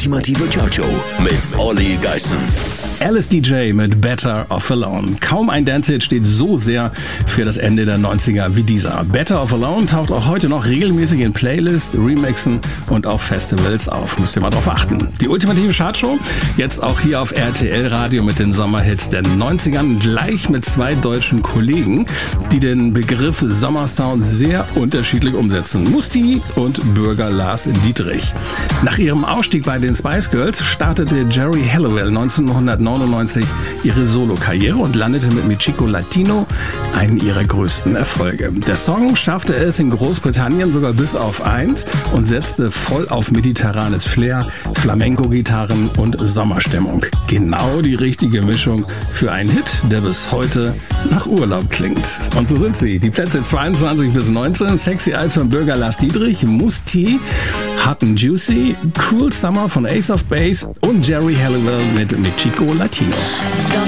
ultimative Chartshow mit Olli Geißen. Alice DJ mit Better Off Alone. Kaum ein Dancehit steht so sehr für das Ende der 90er wie dieser. Better Off Alone taucht auch heute noch regelmäßig in Playlists, Remixen und auf Festivals auf. Müsst ihr mal drauf achten. Die ultimative Chartshow, jetzt auch hier auf RTL Radio mit den Sommerhits der 90ern, gleich mit zwei deutschen Kollegen, die den Begriff Sommersound sehr unterschiedlich umsetzen. Musti und Bürger Lars Dietrich. Nach ihrem Ausstieg bei den Spice Girls startete Geri Halliwell 1999 ihre Solokarriere und landete mit Michico Latino einen ihrer größten Erfolge. Der Song schaffte es in Großbritannien sogar bis auf 1 und setzte voll auf mediterranes Flair, Flamenco-Gitarren und Sommerstimmung. Genau die richtige Mischung für einen Hit, der bis heute nach Urlaub klingt. Und so sind sie. Die Plätze 22 bis 19. Sexy Eyes von Bürger Lars Dietrich, Musti, Hot and Juicy, Cool Summer von Ace of Base und Geri Halliwell mit Michico Latino.